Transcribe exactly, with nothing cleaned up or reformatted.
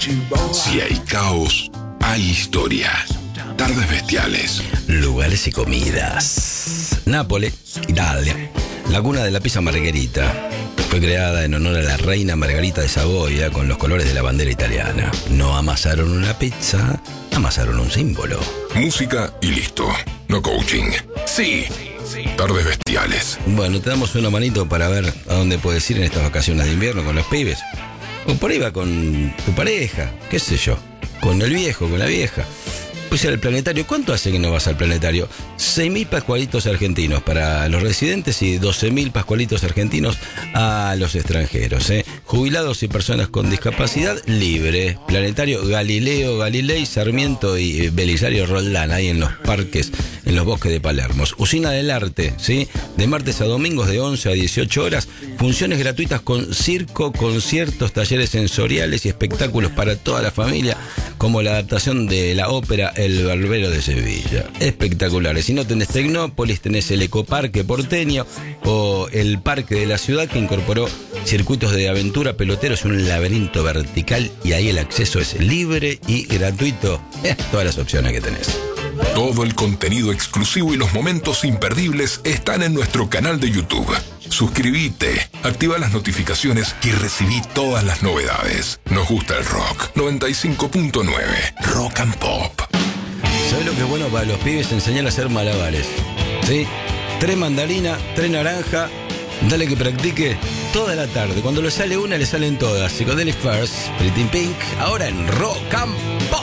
Si hay caos, hay historia. Tardes bestiales. Lugares y comidas. Nápoles, Italia. La cuna de la pizza margherita. Fue creada en honor a la reina Margarita de Saboya con los colores de la bandera italiana. No amasaron una pizza, amasaron un símbolo. Música y listo. No coaching. Sí. Tardes bestiales. Bueno, te damos una manito para ver a dónde puedes ir en estas vacaciones de invierno con los pibes. O por ahí va con tu pareja, qué sé yo. Con el viejo, con la vieja. Pues al planetario, ¿cuánto hace que no vas al planetario? seis mil pascualitos argentinos para los residentes y doce mil pascualitos argentinos a los extranjeros, ¿eh? Jubilados y personas con discapacidad, libre. Planetario Galileo Galilei, Sarmiento y Belisario Roldán, ahí en los parques, en los bosques de Palermo. Usina del Arte, ¿sí? De martes a domingos de once a dieciocho horas. Funciones gratuitas con circo, conciertos, talleres sensoriales y espectáculos para toda la familia, como la adaptación de la ópera El Barbero de Sevilla. Espectaculares. Si no tenés Tecnópolis, tenés el Ecoparque porteño o el Parque de la Ciudad, que incorporó circuitos de aventura, peloteros y un laberinto vertical, y ahí el acceso es libre y gratuito. Eh, todas las opciones que tenés. Todo el contenido exclusivo y los momentos imperdibles están en nuestro canal de YouTube. Suscríbete, activa las notificaciones y recibí todas las novedades. Nos gusta el rock. noventa y cinco punto nueve Rock and Pop. ¿Sabés lo que es bueno para los pibes? Enseñar a hacer malabares. ¿Sí? Tres mandarinas, tres naranjas. Dale que practique toda la tarde. Cuando le sale una, le salen todas. Psychedelic First, Pretty Pink. Ahora en Rock and Pop.